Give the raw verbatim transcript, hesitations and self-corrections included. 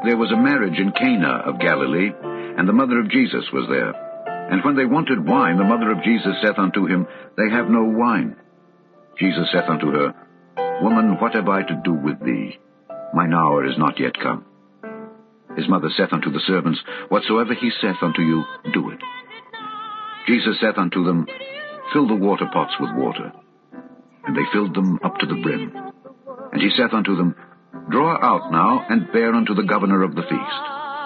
there was a marriage in Cana of Galilee, and the mother of Jesus was there. And when they wanted wine, the mother of Jesus saith unto him, They have no wine. Jesus saith unto her, Woman, what have I to do with thee? Mine hour is not yet come. His mother saith unto the servants, Whatsoever he saith unto you, do it. Jesus saith unto them, Fill the water pots with water. And they filled them up to the brim. And he saith unto them, Draw out now, and bear unto the governor of the feast.